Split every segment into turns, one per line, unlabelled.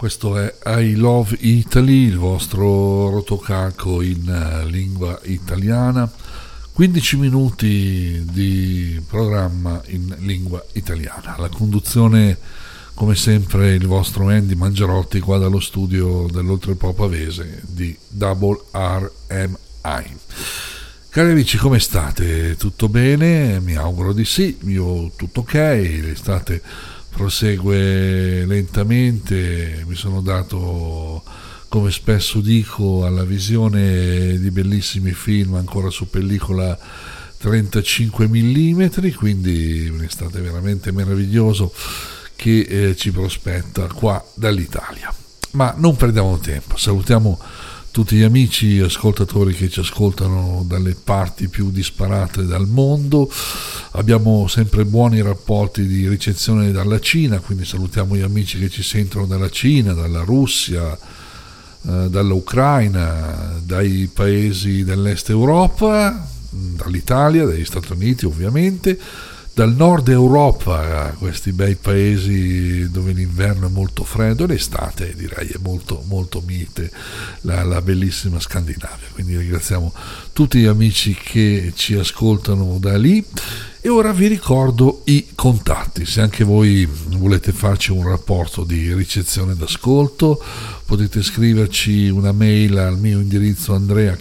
Questo è I Love Italy, il vostro rotocalco in lingua italiana. 15 minuti di programma in lingua italiana. La conduzione, come sempre, il vostro Andy Mangiarotti qua dallo studio dell'Oltrepò Pavese di Double RMI. Cari amici, come state? Tutto bene? Mi auguro di sì, io tutto ok, l'estate prosegue lentamente, mi sono dato, come spesso dico, alla visione di bellissimi film ancora su pellicola 35 mm, quindi un'estate veramente meraviglioso che ci prospetta qua dall'Italia. Ma non perdiamo tempo, salutiamo tutti gli amici ascoltatori che ci ascoltano dalle parti più disparate del mondo. Abbiamo sempre buoni rapporti di ricezione dalla Cina, quindi salutiamo gli amici che ci sentono dalla Cina, dalla Russia, dall'Ucraina, dai paesi dell'est Europa, dall'Italia, dagli Stati Uniti ovviamente, dal nord Europa, questi bei paesi dove l'inverno è molto freddo e l'estate direi è molto molto mite, la bellissima Scandinavia. Quindi ringraziamo tutti gli amici che ci ascoltano da lì. E ora vi ricordo i contatti, se anche voi volete farci un rapporto di ricezione d'ascolto potete scriverci una mail al mio indirizzo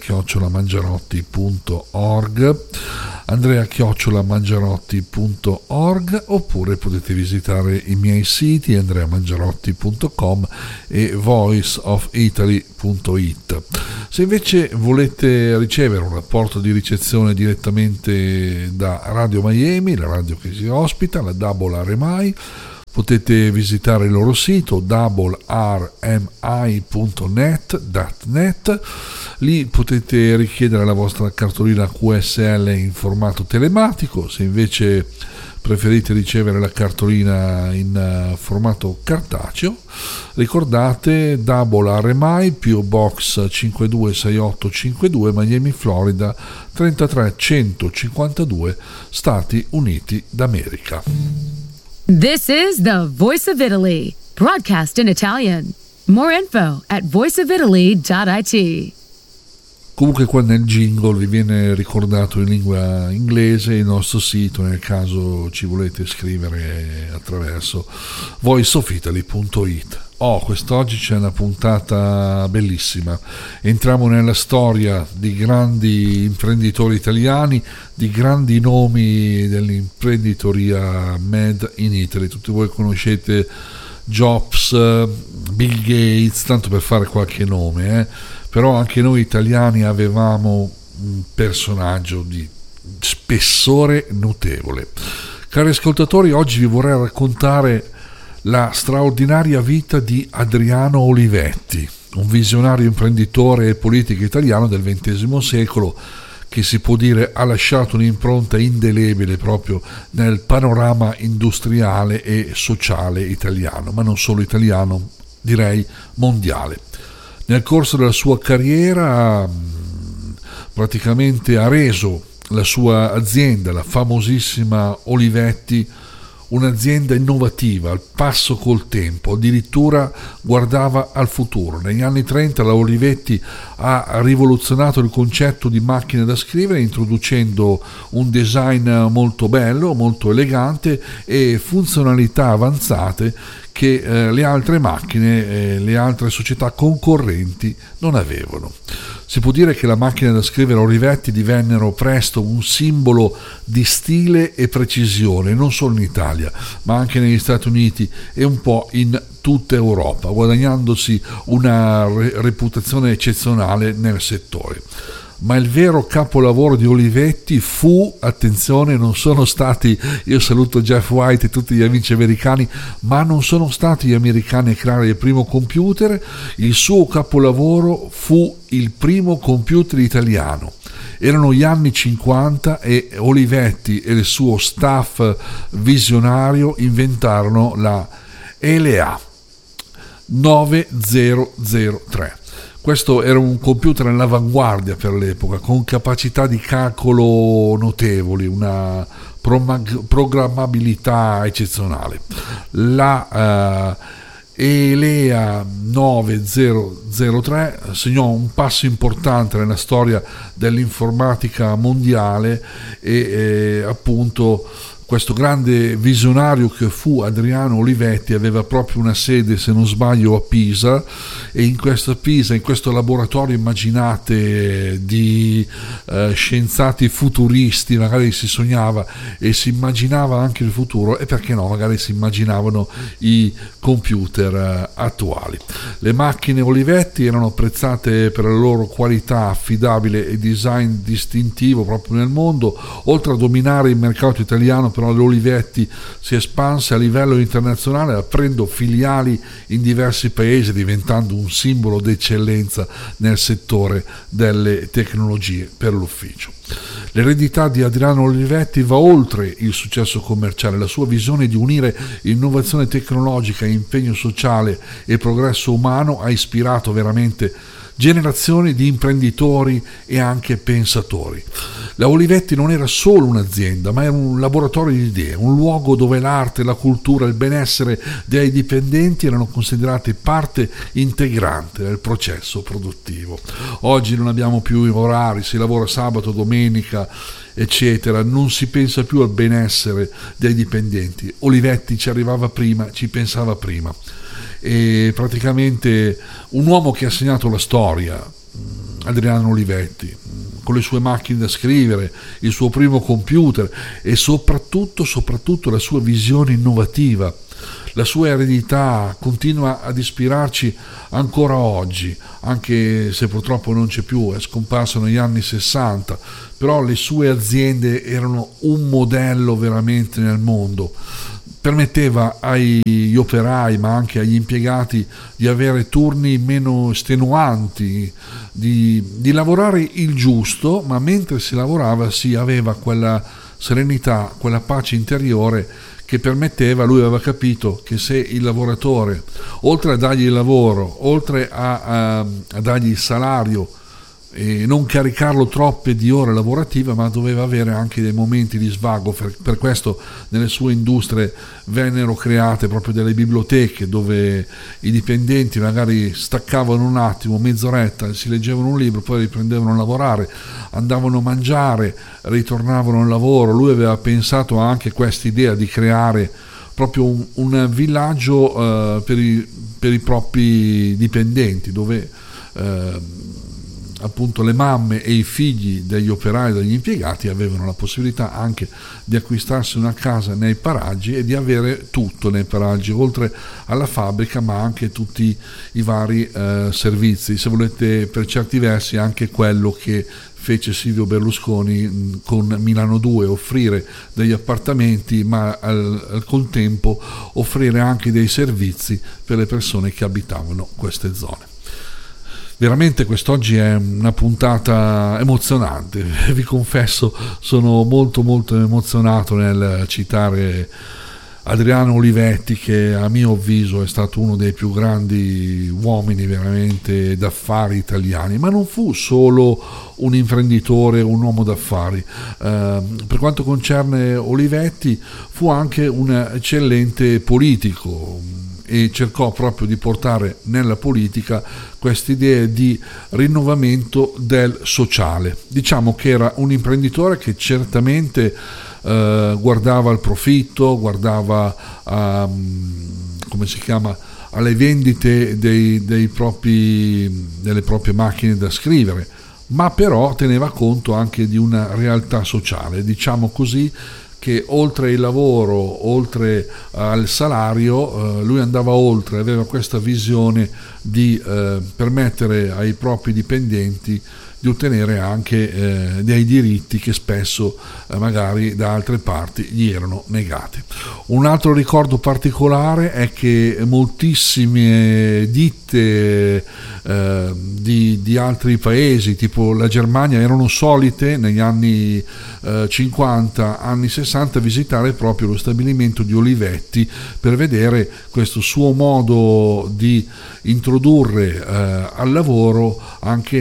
andrea@mangiarotti.org oppure potete visitare i miei siti andreamangiarotti.com e voiceofitaly.it. Se invece volete ricevere un rapporto di ricezione direttamente da Radio Miami, la radio che si ospita, la Double RMI, potete visitare il loro sito doublermi.net. Lì potete richiedere la vostra cartolina QSL in formato telematico. Se invece preferite ricevere la cartolina in formato cartaceo, ricordate Double RMI, PO Box 526852, Miami, Florida 33152, Stati Uniti d'America.
This is the Voice of Italy, broadcast in Italian. More info at voiceofitaly.it.
Comunque qua nel jingle vi viene ricordato in lingua inglese il nostro sito nel caso ci volete scrivere attraverso voiceofitaly.it. Quest'oggi c'è una puntata bellissima. Entriamo nella storia di grandi imprenditori italiani, di grandi nomi dell'imprenditoria made in Italy. Tutti voi conoscete Jobs, Bill Gates, tanto per fare qualche nome, però anche noi italiani avevamo un personaggio di spessore notevole. Cari ascoltatori, oggi vi vorrei raccontare la straordinaria vita di Adriano Olivetti, un visionario imprenditore e politico italiano del XX secolo che si può dire ha lasciato un'impronta indelebile proprio nel panorama industriale e sociale italiano, ma non solo italiano, direi mondiale. Nel corso della sua carriera praticamente ha reso la sua azienda, la famosissima Olivetti, un'azienda innovativa, al passo col tempo, addirittura guardava al futuro. Negli anni 30 la Olivetti ha rivoluzionato il concetto di macchine da scrivere introducendo un design molto bello, molto elegante e funzionalità avanzate che le altre macchine, le altre società concorrenti non avevano. Si può dire che la macchina da scrivere Olivetti divennero presto un simbolo di stile e precisione, non solo in Italia, ma anche negli Stati Uniti e un po' in tutta Europa, guadagnandosi una reputazione eccezionale nel settore. Ma il vero capolavoro di Olivetti fu, attenzione, non sono stati, io saluto Jeff White e tutti gli amici americani, ma non sono stati gli americani a creare il primo computer. Il suo capolavoro fu il primo computer italiano. Erano gli anni 50 e Olivetti e il suo staff visionario inventarono la ELEA 9003. Questo era un computer all'avanguardia per l'epoca, con capacità di calcolo notevoli, una programmabilità eccezionale. La e l'EA 9003 segnò un passo importante nella storia dell'informatica mondiale e appunto questo grande visionario che fu Adriano Olivetti aveva proprio una sede, se non sbaglio, a Pisa, e in questo laboratorio, immaginate, di scienziati futuristi, magari si sognava e si immaginava anche il futuro, e perché no, magari si immaginavano i computer attuali. Le macchine Olivetti erano apprezzate per la loro qualità affidabile e design distintivo proprio nel mondo. Oltre a dominare il mercato italiano, però l'Olivetti si espanse a livello internazionale aprendo filiali in diversi paesi, diventando un simbolo d'eccellenza nel settore delle tecnologie per l'ufficio. L'eredità di Adriano Olivetti va oltre il successo commerciale. La sua visione di unire innovazione tecnologica, impegno sociale e progresso umano ha ispirato veramente generazioni di imprenditori e anche pensatori. La Olivetti non era solo un'azienda, ma era un laboratorio di idee, un luogo dove l'arte, la cultura e il benessere dei dipendenti erano considerati parte integrante del processo produttivo. Oggi non abbiamo più orari, si lavora sabato, domenica, eccetera, non si pensa più al benessere dei dipendenti. Olivetti ci arrivava prima, ci pensava prima. E praticamente un uomo che ha segnato la storia, Adriano Olivetti, con le sue macchine da scrivere, il suo primo computer e soprattutto la sua visione innovativa. La sua eredità continua ad ispirarci ancora oggi, anche se purtroppo non c'è più, è scomparso negli anni 60, però le sue aziende erano un modello veramente nel mondo. Permetteva agli operai ma anche agli impiegati di avere turni meno estenuanti, di lavorare il giusto, ma mentre si lavorava si aveva quella serenità, quella pace interiore che permetteva, lui aveva capito che se il lavoratore, oltre a dargli il lavoro, oltre a dargli il salario, e non caricarlo troppe di ore lavorative, ma doveva avere anche dei momenti di svago. Per questo nelle sue industrie vennero create proprio delle biblioteche dove i dipendenti magari staccavano un attimo, mezz'oretta, si leggevano un libro, poi riprendevano a lavorare, andavano a mangiare, ritornavano al lavoro. Lui aveva pensato anche questa idea di creare proprio un villaggio per i propri dipendenti, dove appunto le mamme e i figli degli operai e degli impiegati avevano la possibilità anche di acquistarsi una casa nei paraggi e di avere tutto nei paraggi, oltre alla fabbrica, ma anche tutti i vari servizi, se volete, per certi versi anche quello che fece Silvio Berlusconi con Milano 2, offrire degli appartamenti, ma al contempo offrire anche dei servizi per le persone che abitavano queste zone. Veramente quest'oggi è una puntata emozionante, vi confesso, sono molto emozionato nel citare Adriano Olivetti, che a mio avviso è stato uno dei più grandi uomini veramente d'affari italiani, ma non fu solo un imprenditore, un uomo d'affari. Per quanto concerne Olivetti, fu anche un eccellente politico e cercò proprio di portare nella politica queste idee di rinnovamento del sociale. Diciamo che era un imprenditore che certamente guardava al profitto, guardava alle vendite delle proprie macchine da scrivere, ma però teneva conto anche di una realtà sociale, diciamo così, che oltre il lavoro, oltre al salario, lui andava oltre, aveva questa visione di permettere ai propri dipendenti di ottenere anche dei diritti che spesso magari da altre parti gli erano negati. Un altro ricordo particolare è che moltissime ditte di altri paesi, tipo la Germania, erano solite negli anni 50, anni 60 visitare proprio lo stabilimento di Olivetti per vedere questo suo modo di introdurre al lavoro anche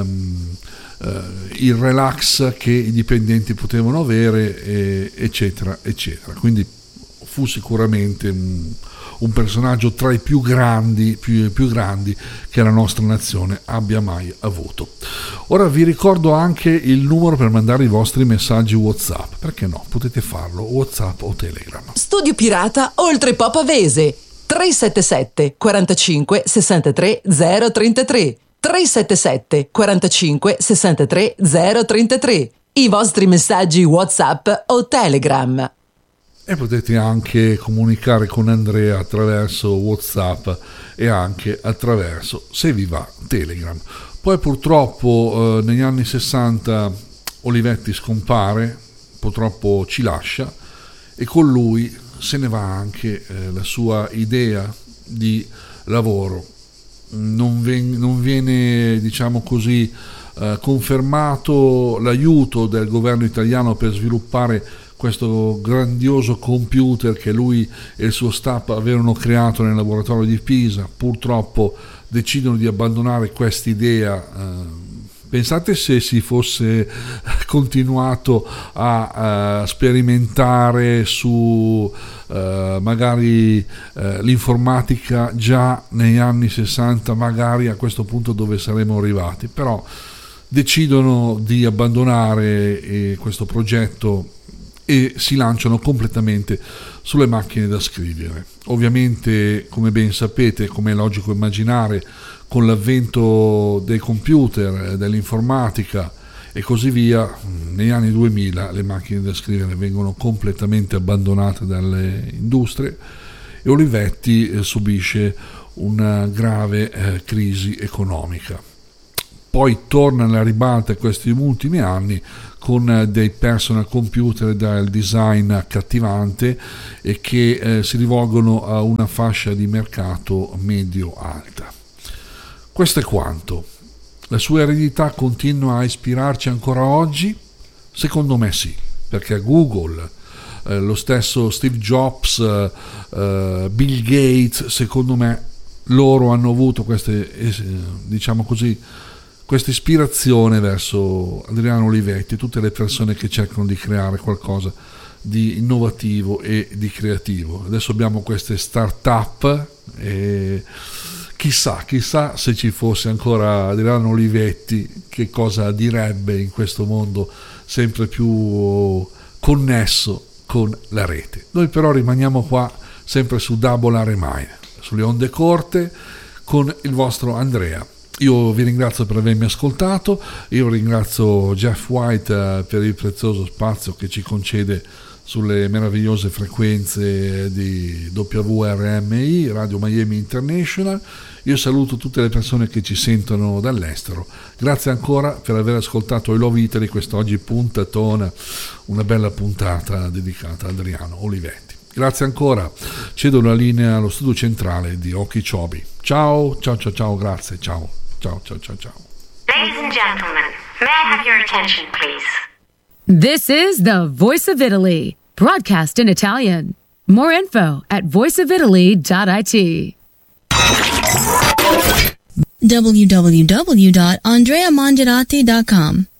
il relax che i dipendenti potevano avere, eccetera eccetera. Quindi fu sicuramente un personaggio tra i più grandi che la nostra nazione abbia mai avuto. Ora vi ricordo anche il numero per mandare i vostri messaggi WhatsApp, perché no, potete farlo WhatsApp o Telegram.
Studio Pirata Oltrepò Pavese 377 45 63 033 377 45 63 033. I vostri messaggi WhatsApp o Telegram.
E potete anche comunicare con Andrea attraverso WhatsApp e anche attraverso, se vi va, Telegram. Poi purtroppo negli anni 60 Olivetti scompare, purtroppo ci lascia, e con lui se ne va anche la sua idea di lavoro. Non viene, diciamo così, confermato l'aiuto del governo italiano per sviluppare questo grandioso computer che lui e il suo staff avevano creato nel laboratorio di Pisa. Purtroppo decidono di abbandonare quest'idea. Pensate se si fosse continuato a sperimentare su magari l'informatica già negli anni 60, magari a questo punto dove saremmo arrivati. Però decidono di abbandonare questo progetto e si lanciano completamente sulle macchine da scrivere. Ovviamente, come ben sapete, come è logico immaginare, con l'avvento dei computer, dell'informatica e così via, negli anni 2000 le macchine da scrivere vengono completamente abbandonate dalle industrie e Olivetti subisce una grave crisi economica. Poi torna alla ribalta questi ultimi anni con dei personal computer dal design accattivante e che si rivolgono a una fascia di mercato medio-alta. Questo è quanto. La sua eredità continua a ispirarci ancora oggi? Secondo me sì, perché Google, lo stesso Steve Jobs, Bill Gates, secondo me loro hanno avuto queste, diciamo così, questa ispirazione verso Adriano Olivetti e tutte le persone che cercano di creare qualcosa di innovativo e di creativo. Adesso abbiamo queste start-up e chissà se ci fosse ancora Adriano Olivetti che cosa direbbe in questo mondo sempre più connesso con la rete. Noi però rimaniamo qua sempre su Double R-Mine, sulle onde corte con il vostro Andrea. Io vi ringrazio per avermi ascoltato, io ringrazio Jeff White per il prezioso spazio che ci concede sulle meravigliose frequenze di WRMI, Radio Miami International. Io saluto tutte le persone che ci sentono dall'estero. Grazie ancora per aver ascoltato I Love Italy, quest'oggi puntatona, una bella puntata dedicata a Adriano Olivetti. Grazie ancora, cedo la linea allo studio centrale di Okeechobee. Ciao, grazie, ciao.
Ladies and gentlemen, may I have your attention, please?
This is the Voice of Italy, broadcast in Italian. More info at voiceofitaly.it.
www.andreamangiarati.com